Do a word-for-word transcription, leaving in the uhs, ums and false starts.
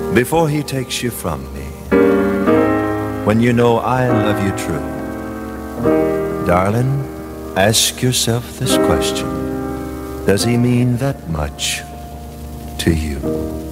Before he takes you from me, when you know I love you true, darling, ask yourself this question: does he mean that much to you?